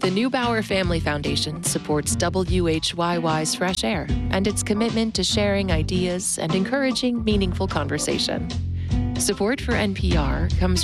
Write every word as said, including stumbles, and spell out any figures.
The Neubauer Family Foundation supports W H Y Y's Fresh Air and its commitment to sharing ideas and encouraging meaningful conversation. Support for N P R comes